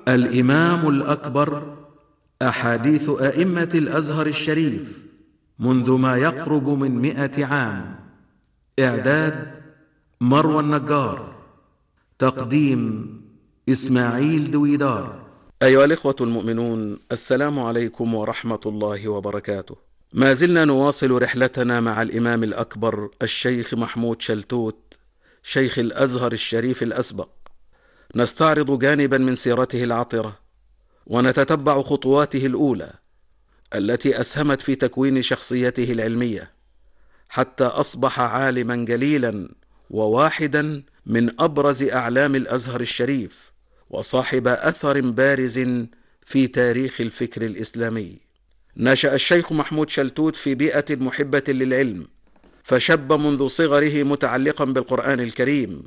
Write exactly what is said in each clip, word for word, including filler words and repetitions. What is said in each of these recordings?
الإمام الأكبر، أحاديث أئمة الأزهر الشريف منذ ما يقرب من مئة عام. إعداد مروى النجار، تقديم إسماعيل دويدار. أيها الإخوة المؤمنون، السلام عليكم ورحمة الله وبركاته. ما زلنا نواصل رحلتنا مع الإمام الأكبر الشيخ محمود شلتوت، شيخ الأزهر الشريف الأسبق. نستعرض جانبا من سيرته العطرة، ونتتبع خطواته الأولى التي أسهمت في تكوين شخصيته العلمية، حتى أصبح عالما جليلا وواحدا من أبرز أعلام الأزهر الشريف، وصاحب أثر بارز في تاريخ الفكر الإسلامي. نشأ الشيخ محمود شلتوت في بيئة محبة للعلم، فشب منذ صغره متعلقا بالقرآن الكريم،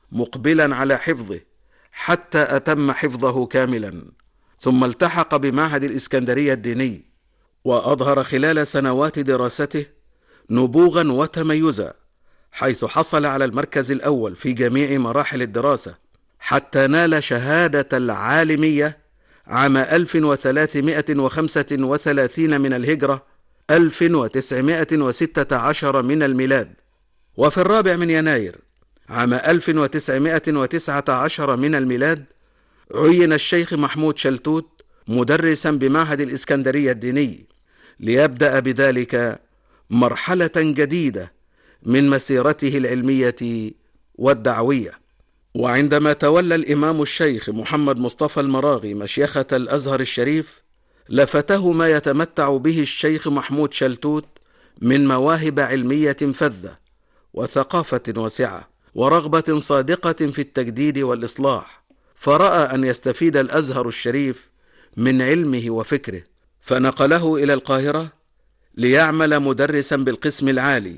مقبلا على حفظه حتى أتم حفظه كاملا، ثم التحق بمعهد الإسكندرية الديني، وأظهر خلال سنوات دراسته نبوغا وتميزا، حيث حصل على المركز الأول في جميع مراحل الدراسة، حتى نال شهادة العالمية عام ألف وثلاثمائة وخمسة وثلاثين من الهجرة، ألف وتسعمائة وستة عشر من الميلاد. وفي الرابع من يناير عام ألف وتسعمائة وتسعة عشر من الميلاد عين الشيخ محمود شلتوت مدرسا بمعهد الإسكندرية الديني، ليبدأ بذلك مرحلة جديدة من مسيرته العلمية والدعوية. وعندما تولى الإمام الشيخ محمد مصطفى المراغي مشيخة الأزهر الشريف، لفته ما يتمتع به الشيخ محمود شلتوت من مواهب علمية فذة وثقافة واسعة ورغبة صادقة في التجديد والإصلاح، فرأى أن يستفيد الأزهر الشريف من علمه وفكره، فنقله إلى القاهرة ليعمل مدرسا بالقسم العالي،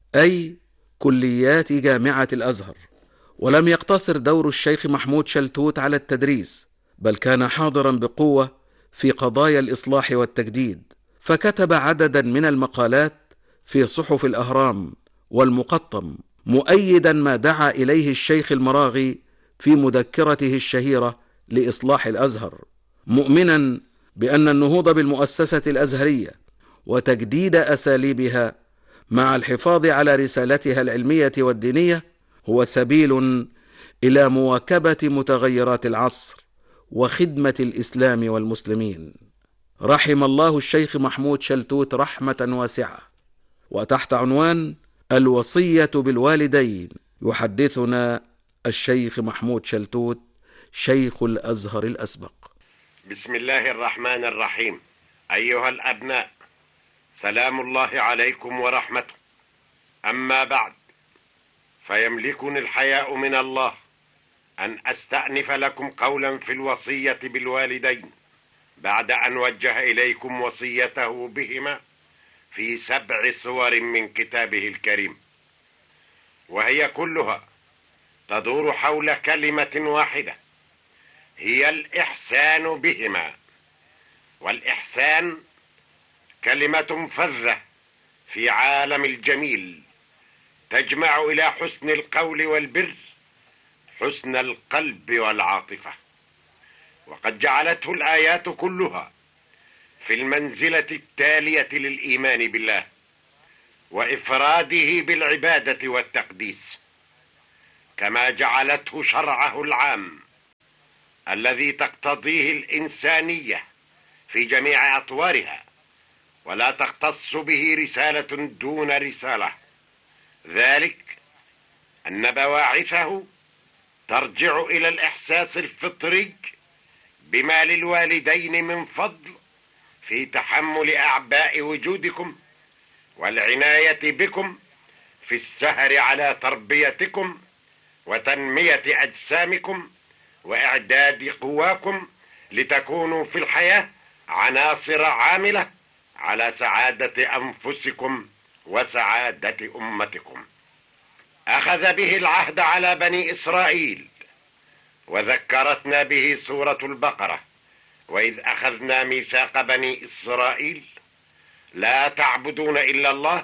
أي كليات جامعة الأزهر. ولم يقتصر دور الشيخ محمود شلتوت على التدريس، بل كان حاضرا بقوة في قضايا الإصلاح والتجديد، فكتب عددا من المقالات في صحف الأهرام والمقطم، مؤيدا ما دعا إليه الشيخ المراغي في مذكرته الشهيرة لإصلاح الأزهر، مؤمنا بأن النهوض بالمؤسسة الأزهرية وتجديد أساليبها مع الحفاظ على رسالتها العلمية والدينية هو سبيل إلى مواكبة متغيرات العصر وخدمة الإسلام والمسلمين. رحم الله الشيخ محمود شلتوت رحمة واسعة. وتحت عنوان الوصية بالوالدين يحدثنا الشيخ محمود شلتوت، شيخ الأزهر الأسبق. بسم الله الرحمن الرحيم. أيها الأبناء، سلام الله عليكم ورحمته. أما بعد، فيملكني الحياء من الله أن أستأنف لكم قولا في الوصية بالوالدين، بعد أن وجه إليكم وصيته بهما في سبع صور من كتابه الكريم، وهي كلها تدور حول كلمة واحدة، هي الإحسان بهما. والإحسان كلمة فذة في عالم الجميل، تجمع إلى حسن القول والبر حسن القلب والعاطفة، وقد جعلته الآيات كلها في المنزلة التالية للإيمان بالله وإفراده بالعبادة والتقديس، كما جعلته شرعه العام الذي تقتضيه الإنسانية في جميع أطوارها، ولا تختص به رسالة دون رسالة، ذلك أن بواعثه ترجع إلى الإحساس الفطري بما للوالدين من فضل في تحمل أعباء وجودكم والعناية بكم في السهر على تربيتكم وتنمية أجسامكم وإعداد قواكم لتكونوا في الحياة عناصر عاملة على سعادة أنفسكم وسعادة أمتكم. أخذ به العهد على بني إسرائيل، وذكرتنا به سورة البقرة: وإذ أخذنا ميثاق بني إسرائيل لا تعبدون إلا الله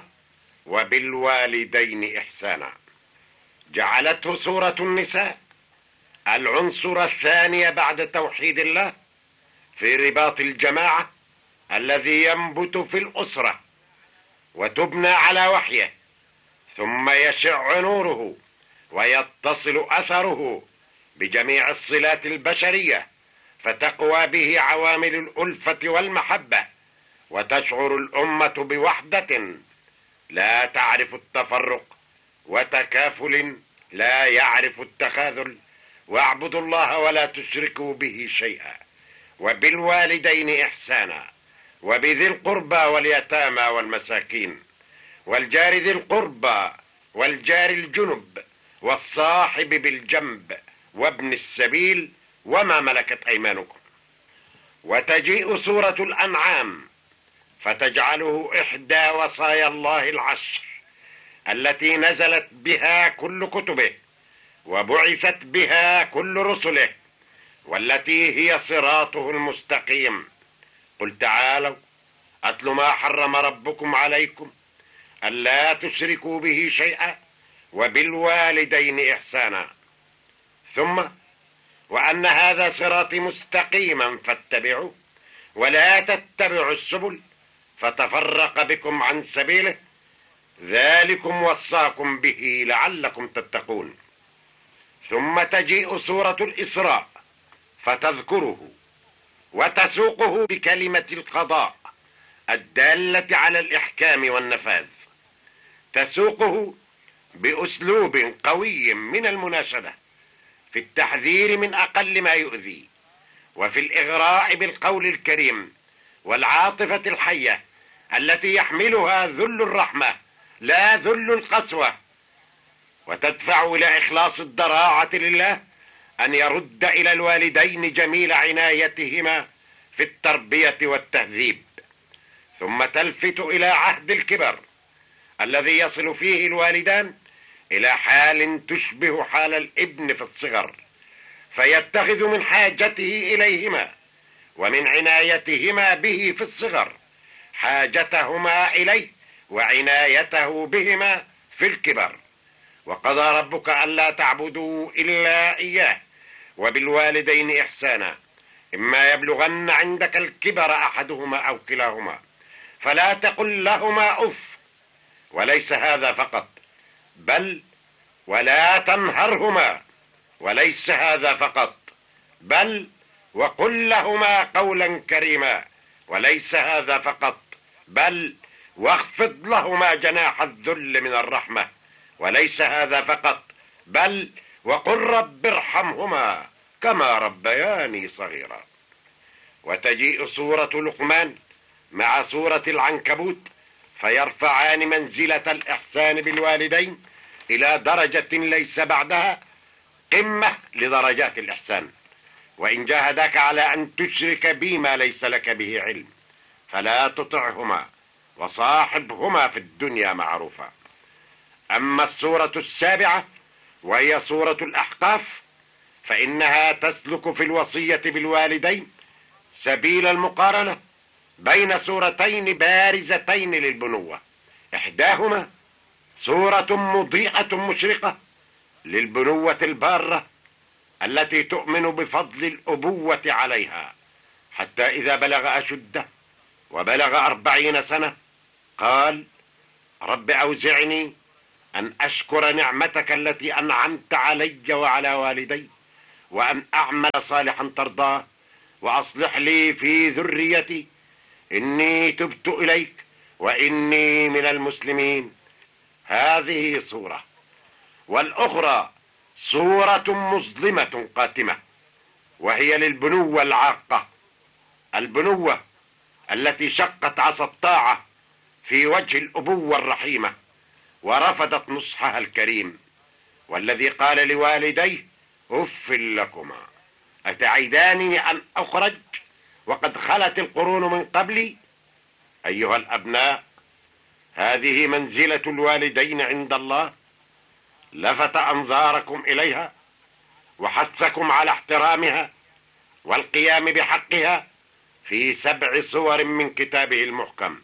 وبالوالدين إحسانا. جعلته سورة النساء العنصر الثاني بعد توحيد الله في رباط الجماعة الذي ينبت في الأسرة وتبنى على وحيه، ثم يشع نوره ويتصل أثره بجميع الصلات البشرية، فتقوى به عوامل الألفة والمحبة، وتشعر الأمة بوحدة لا تعرف التفرق، وتكافل لا يعرف التخاذل. واعبدوا الله ولا تشركوا به شيئا، وبالوالدين إحسانا، وبذي القربى واليتامى والمساكين، والجار ذي القربى، والجار الجنب، والصاحب بالجنب، وابن السبيل، وما ملكت أيمانكم. وتجيء سورة الأنعام فتجعله إحدى وصايا الله العشر التي نزلت بها كل كتبه وبعثت بها كل رسله، والتي هي صراطه المستقيم. قل تعالوا أتل ما حرم ربكم عليكم ألا تشركوا به شيئا وبالوالدين إحسانا، ثم وأن هذا صراطي مستقيما فاتبعوا ولا تتبعوا السبل فتفرق بكم عن سبيله، ذلكم وصاكم به لعلكم تتقون. ثم تجيء سورة الإسراء فتذكره وتسوقه بكلمة القضاء الدالة على الإحكام والنفاذ، تسوقه بأسلوب قوي من المناشدة في التحذير من أقل ما يؤذي، وفي الإغراء بالقول الكريم والعاطفة الحية التي يحملها ذل الرحمة لا ذل القسوة، وتدفع إلى إخلاص الضراعة لله أن يرد إلى الوالدين جميل عنايتهما في التربية والتهذيب، ثم تلفت إلى عهد الكبر الذي يصل فيه الوالدان إلى حال تشبه حال الابن في الصغر، فيتخذ من حاجته إليهما ومن عنايتهما به في الصغر حاجتهما إليه وعنايته بهما في الكبر. وقضى ربك ألا تعبدوا إلا إياه وبالوالدين إحسانا، إما يبلغن عندك الكبر أحدهما أو كلاهما فلا تقل لهما أف، وليس هذا فقط، بل ولا تنهرهما، وليس هذا فقط، بل وقل لهما قولا كريما، وليس هذا فقط، بل واخفض لهما جناح الذل من الرحمة، وليس هذا فقط، بل وقل رب ارحمهما كما ربياني صغيرا. وتجيء سورة لقمان مع سورة العنكبوت فيرفعان منزلة الإحسان بالوالدين إلى درجة ليس بعدها قمة لدرجات الإحسان. وإن جاهداك على أن تشرك بي ما ليس لك به علم فلا تطعهما وصاحبهما في الدنيا معروفا. أما السورة السابعة وهي سورة الأحقاف فإنها تسلك في الوصية بالوالدين سبيل المقارنة بين سورتين بارزتين للبنوة، إحداهما سورة مضيئة مشرقة للبنوة البارة التي تؤمن بفضل الأبوة عليها، حتى إذا بلغ أشده وبلغ أربعين سنة قال رب أوزعني أن أشكر نعمتك التي أنعمت علي وعلى والدي، وأن أعمل صالحا ترضاه، وأصلح لي في ذريتي إني تبت إليك وإني من المسلمين. هذه صورة، والأخرى صورة مظلمة قاتمة وهي للبنوة العاقة، البنوة التي شقت عصا الطاعة في وجه الأبوة الرحيمة ورفضت نصحها الكريم، والذي قال لوالديه أف لكما أتعيدانني أن أخرج وقد خلت القرون من قبلي. أيها الأبناء، هذه منزلة الوالدين عند الله، لفت أنظاركم إليها وحثكم على احترامها والقيام بحقها في سبع صور من كتابه المحكم،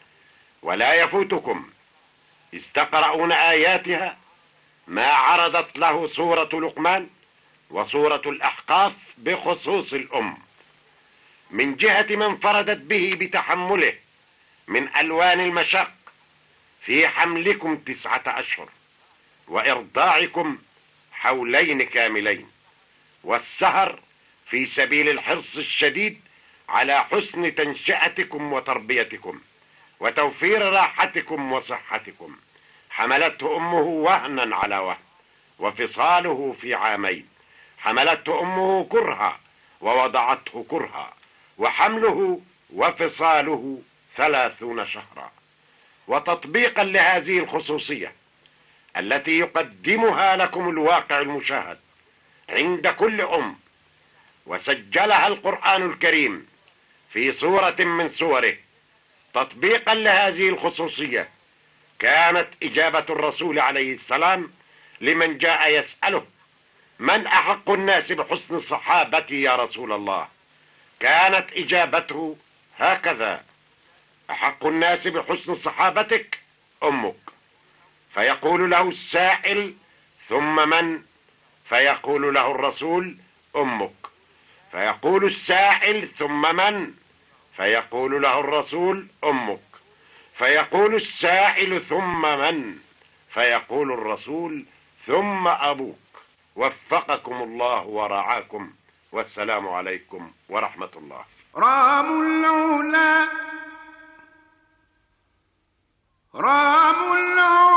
ولا يفوتكم إذ تقرؤون آياتها ما عرضت له سورة لقمان وسورة الأحقاف بخصوص الأم، من جهة من انفردت به بتحمله من ألوان المشق في حملكم تسعة أشهر وإرضاعكم حولين كاملين، والسهر في سبيل الحرص الشديد على حسن تنشئتكم وتربيتكم وتوفير راحتكم وصحتكم. حملته أمه وهنا على وهن وفصاله في عامين. حملته أمه كرها ووضعته كرها، وحمله وفصاله ثلاثون شهرا. وتطبيقا لهذه الخصوصية التي يقدمها لكم الواقع المشاهد عند كل أم، وسجلها القرآن الكريم في سورة من سوره، تطبيقا لهذه الخصوصية كانت إجابة الرسول عليه السلام لمن جاء يسأله: من أحق الناس بحسن صحابتي يا رسول الله؟ كانت إجابته هكذا: أحق الناس بحسن صحابتك أمك. فيقول له السائل: ثم من؟ فيقول له الرسول: أمك. فيقول السائل: ثم من؟ فيقول له الرسول: أمك. فيقول السائل: ثم من؟ فيقول الرسول: ثم أبوك. وفقكم الله ورعاكم، والسلام عليكم ورحمة الله. رام العلا رام العلا